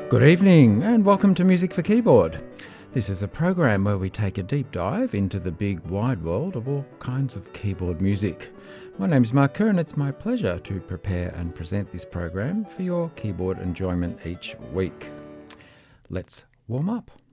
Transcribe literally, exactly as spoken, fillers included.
Good evening and welcome to Music for Keyboard. This is a program where we take a deep dive into the big wide world of all kinds of keyboard music. My name is Mark Kerr and it's my pleasure to prepare and present this program for your keyboard enjoyment each week. Let's warm up.